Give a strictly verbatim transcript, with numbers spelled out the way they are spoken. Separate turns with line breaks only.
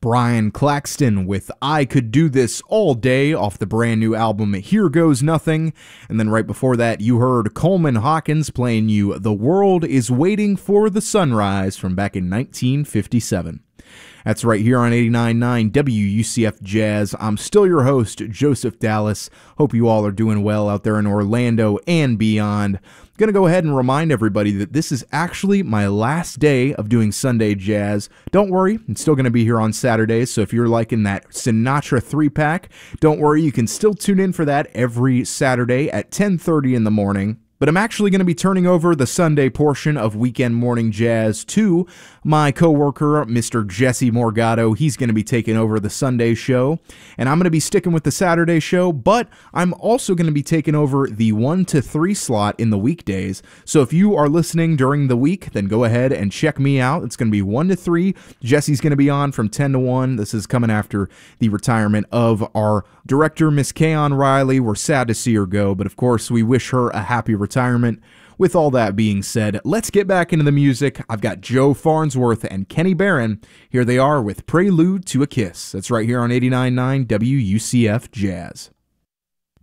Brian Claxton with I Could Do This All Day off the brand new album Here Goes Nothing. And then right before that, you heard Coleman Hawkins playing you The World Is Waiting for the Sunrise from back in nineteen fifty-seven. That's right here on eighty-nine point nine W U C F Jazz. I'm still your host, Joseph Dallas. Hope you all are doing well out there in Orlando and beyond. I'm going to go ahead and remind everybody that this is actually my last day of doing Sunday Jazz. Don't worry, I'm still going to be here on Saturdays, so if you're liking that Sinatra three-pack, don't worry, you can still tune in for that every Saturday at ten thirty in the morning. But I'm actually going to be turning over the Sunday portion of Weekend Morning Jazz to my coworker, Mister Jesse Morgado. He's going to be taking over the Sunday show, and I'm going to be sticking with the Saturday show, but I'm also going to be taking over the one to three slot in the weekdays. So if you are listening during the week, then go ahead and check me out. It's going to be one to three. Jesse's going to be on from ten to one. This is coming after the retirement of our director, Miss Kayon Riley. We're sad to see her go, but of course, we wish her a happy retirement. With all that being said, let's get back into the music. I've got Joe Farnsworth and Kenny Barron. Here they are with Prelude to a Kiss. That's right here on eighty-nine point nine W U C F Jazz.